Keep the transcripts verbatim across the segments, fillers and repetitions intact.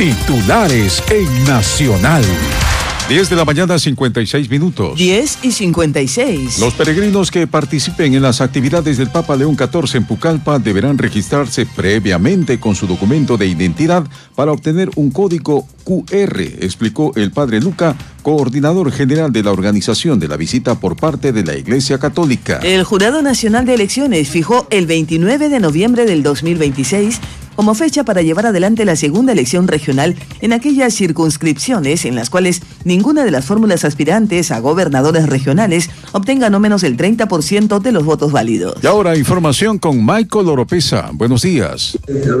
Titulares en Nacional. diez de la mañana, cincuenta y seis minutos. diez y cincuenta y seis. Los peregrinos que participen en las actividades del Papa León catorce en Pucallpa deberán registrarse previamente con su documento de identidad para obtener un código cu erre, explicó el padre Luca, coordinador general de la organización de la visita por parte de la Iglesia Católica. El Jurado Nacional de Elecciones fijó el veintinueve de noviembre del dos mil veintiséis como fecha para llevar adelante la segunda elección regional en aquellas circunscripciones en las cuales ninguna de las fórmulas aspirantes a gobernadores regionales obtenga no menos el treinta por ciento de los votos válidos. Y ahora información con Michael Oropesa. Buenos días.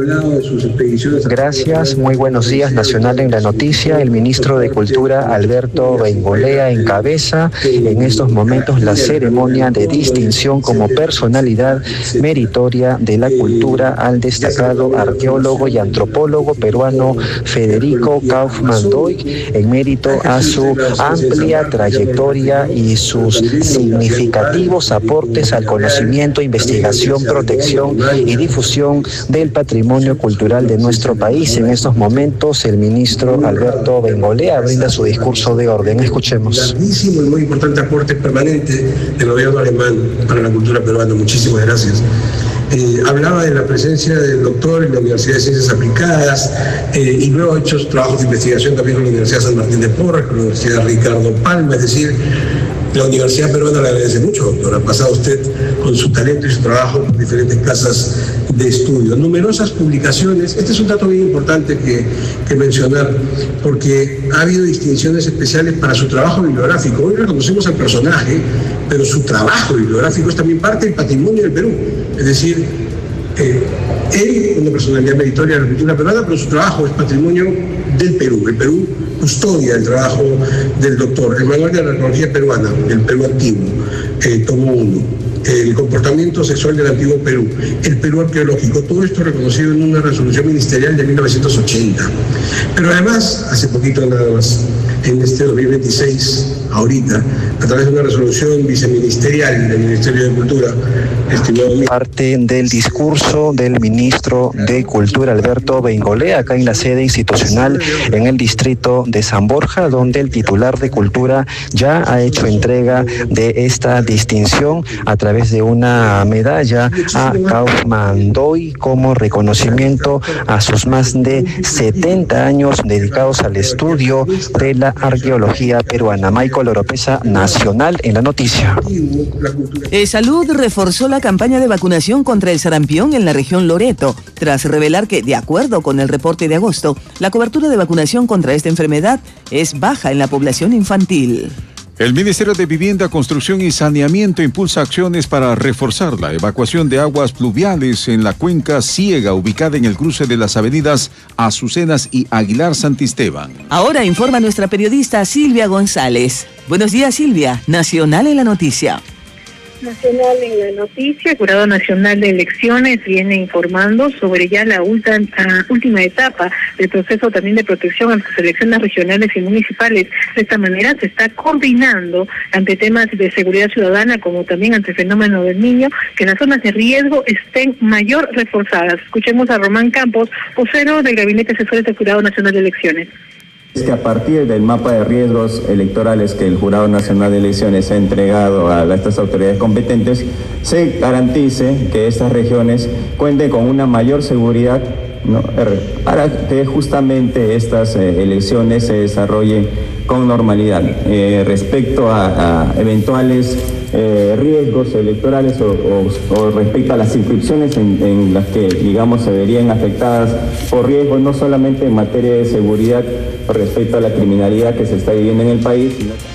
Gracias, muy buenos días. Nacional en la noticia, el ministro de Cultura Alberto Bengolea encabeza en estos momentos la ceremonia de distinción como personalidad meritoria de la cultura al destacado arqueólogo y antropólogo peruano Federico Kaufmann Doig, en mérito a su amplia trayectoria y sus significativos aportes al conocimiento, investigación, protección y difusión del patrimonio cultural de nuestro país. En estos momentos, el ministro Alberto Bengolea brinda su discurso de orden. Escuchemos. Grandísimo y muy importante aporte permanente del gobierno alemán para la cultura peruana. Muchísimas gracias. Eh, hablaba de la presencia del doctor en la Universidad de Ciencias Aplicadas eh, y luego ha hecho trabajos de investigación también con la Universidad San Martín de Porres, con la Universidad Ricardo Palma, es decir, la Universidad Peruana le agradece mucho, doctor. Ha pasado usted con su talento y su trabajo por diferentes casas de estudio. Numerosas publicaciones. Este es un dato bien importante que, que mencionar, porque ha habido distinciones especiales para su trabajo bibliográfico. Hoy reconocemos al personaje, pero su trabajo bibliográfico es también parte del patrimonio del Perú. Es decir, eh, él, una personalidad meritoria de la cultura peruana, pero su trabajo es patrimonio del Perú. El Perú custodia el trabajo del doctor. El manual de la arqueología peruana, el Perú antiguo, eh, tomo uno. El comportamiento sexual del antiguo Perú, el Perú arqueológico, todo esto reconocido en una resolución ministerial de mil novecientos ochenta. Pero además, hace poquito nada más, en este dos mil veintiséis, ahorita, a través de una resolución viceministerial del Ministerio de Cultura, estimado... Parte del discurso del ministro de Cultura, Alberto Bengolea, acá en la sede institucional en el distrito de San Borja, donde el titular de Cultura ya ha hecho entrega de esta distinción a través de una medalla a Kaufmann Doig como reconocimiento a sus más de setenta años dedicados al estudio de la arqueología peruana. Michael Oropesa, Nacional en la noticia. Eh, Salud reforzó la campaña de vacunación contra el sarampión en la región Loreto, tras revelar que, de acuerdo con el reporte de agosto, la cobertura de vacunación contra esta enfermedad es baja en la población infantil. El Ministerio de Vivienda, Construcción y Saneamiento impulsa acciones para reforzar la evacuación de aguas pluviales en la cuenca ciega ubicada en el cruce de las avenidas Azucenas y Aguilar Santisteban. Ahora informa nuestra periodista Silvia González. Buenos días, Silvia. Nacional en la noticia. Nacional en la noticia, el Jurado Nacional de Elecciones viene informando sobre ya la ulta, uh, última etapa del proceso también de protección a las elecciones regionales y municipales. De esta manera se está coordinando ante temas de seguridad ciudadana como también ante el fenómeno del niño, que las zonas de riesgo estén mayor reforzadas. Escuchemos a Román Campos, vocero del Gabinete Asesor del Jurado Nacional de Elecciones. Es que a partir del mapa de riesgos electorales que el Jurado Nacional de Elecciones ha entregado a estas autoridades competentes, se garantice que estas regiones cuenten con una mayor seguridad, ¿no?, para que justamente estas eh, elecciones se desarrollen con normalidad. Eh, respecto a, a eventuales eh, riesgos electorales o, o, o respecto a las circunscripciones en, en las que, digamos, se verían afectadas por riesgos, no solamente en materia de seguridad respecto a la criminalidad que se está viviendo en el país, sino